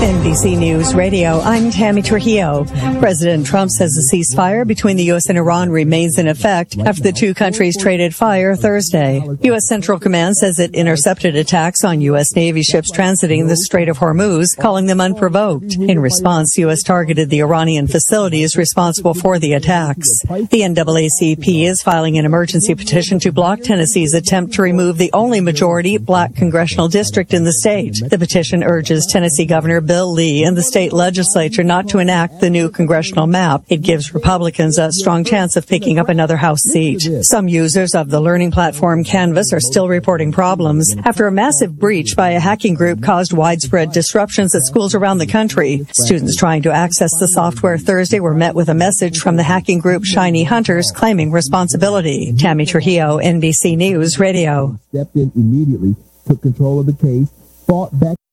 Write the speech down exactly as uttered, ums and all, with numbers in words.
N B C News Radio, I'm Tammy Trujillo. President Trump says the ceasefire between the U S and Iran remains in effect after the two countries traded fire Thursday. U S Central Command says it intercepted attacks on U S Navy ships transiting the Strait of Hormuz, calling them unprovoked. In response, U S targeted the Iranian facilities responsible for the attacks. The N double A C P is filing an emergency petition to block Tennessee's attempt to remove the only majority black congressional district in the state. The petition urges Tennessee Governor Bill Lee and the state legislature not to enact the new congressional map. It gives Republicans a strong chance of picking up another House seat. Some users of the learning platform Canvas are still reporting problems after a massive breach by a hacking group caused widespread disruptions at schools around the country. Students trying to access the software Thursday were met with a message from the hacking group Shiny Hunters claiming responsibility. Tammy Trujillo, N B C News Radio. Stepped in immediately, took control of the case, fought back.